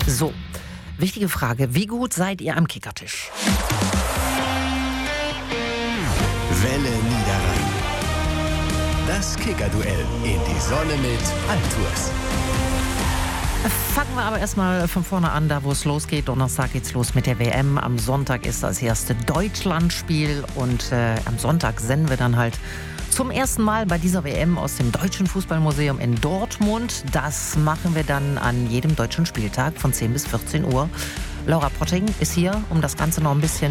So, wichtige Frage. Wie gut seid ihr am Kickertisch? Welle Niederrhein. Das Kickerduell in die Sonne mit Altours. Fangen wir aber erstmal von vorne an, da wo es losgeht. Donnerstag geht's los mit der WM. Am Sonntag ist das erste Deutschlandspiel und am Sonntag senden wir dann halt zum ersten Mal bei dieser WM aus dem Deutschen Fußballmuseum in Dortmund. Das machen wir dann an jedem deutschen Spieltag von 10 bis 14 Uhr. Laura Potting ist hier, um das Ganze noch ein bisschen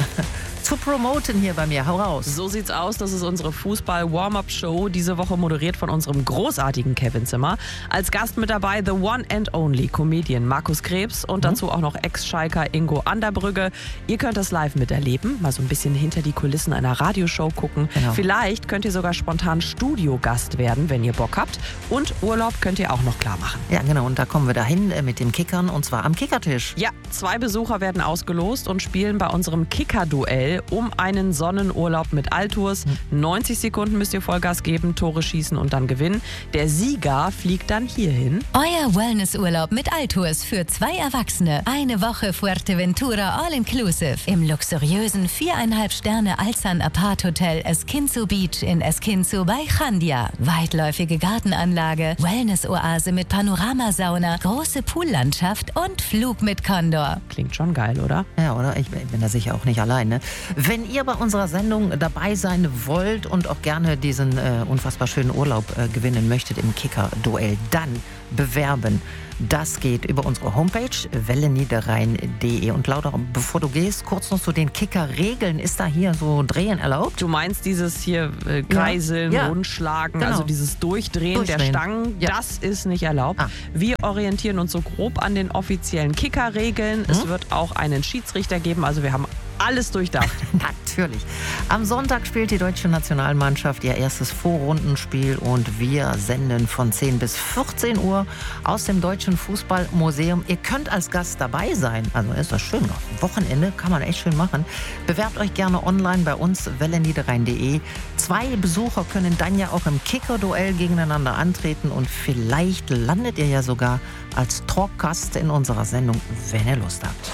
zu promoten hier bei mir. Hau raus. So sieht's aus. Das ist unsere Fußball-Warm-Up-Show. Diese Woche moderiert von unserem großartigen Kevin Zimmer. Als Gast mit dabei the one and only Comedian Markus Krebs und dazu auch noch Ex-Schalker Ingo Anderbrügge. Ihr könnt das live miterleben, mal so ein bisschen hinter die Kulissen einer Radioshow gucken. Genau. Vielleicht könnt ihr sogar spontan Studiogast werden, wenn ihr Bock habt. Und Urlaub könnt ihr auch noch klar machen. Ja, genau. Und da kommen wir dahin mit den Kickern und zwar am Kickertisch. Ja, 2 Besucher werden ausgelost und spielen bei unserem Kicker-Duell um einen Sonnenurlaub mit Altours. 90 Sekunden müsst ihr Vollgas geben, Tore schießen und dann gewinnen. Der Sieger fliegt dann hierhin. Euer Wellnessurlaub mit Altours für 2 Erwachsene. Eine Woche Fuerteventura All-Inclusive im luxuriösen 4,5 Sterne Alzan Apart Hotel Esquinzo Beach in Esquinzo bei Chandia. Weitläufige Gartenanlage, Wellness-Oase mit Panoramasauna, große Poollandschaft und Flug mit Condor. Klingt schon geil, oder? Ja, oder? Ich bin da sicher auch nicht allein. Ne? Wenn ihr bei unserer Sendung dabei sein wollt und auch gerne diesen unfassbar schönen Urlaub gewinnen möchtet im Kicker-Duell, dann bewerben. Das geht über unsere Homepage welleniederrhein.de. Und Laura, bevor du gehst, kurz noch zu den Kicker-Regeln. Ist da hier so Drehen erlaubt? Du meinst dieses hier Kreiseln, Ja. Rundschlagen, Genau. also dieses Durchdrehen der Stangen, Ja. das ist nicht erlaubt. Wir orientieren uns so grob an den offiziellen Kicker-Regeln. Es wird auch einen Schiedsrichter geben, also wir haben alles durchdacht. Natürlich. Am Sonntag spielt die deutsche Nationalmannschaft ihr erstes Vorrundenspiel und wir senden von 10 bis 14 Uhr aus dem Deutschen Fußballmuseum. Ihr könnt als Gast dabei sein. Also ist das schön. Wochenende kann man echt schön machen. Bewerbt euch gerne online bei uns, welleniederrhein.de. 2 Besucher können dann ja auch im Kicker-Duell gegeneinander antreten und vielleicht landet ihr ja sogar als Talkgast in unserer Sendung, wenn ihr Lust habt.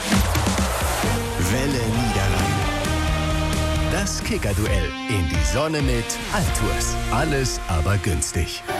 Welle Niederrhein. Das Kickerduell in die Sonne mit Altours. Alles aber günstig.